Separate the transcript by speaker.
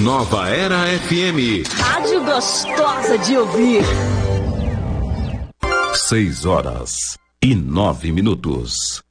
Speaker 1: Nova Era FM.
Speaker 2: Rádio gostosa de ouvir.
Speaker 1: 6 horas e 9 minutos.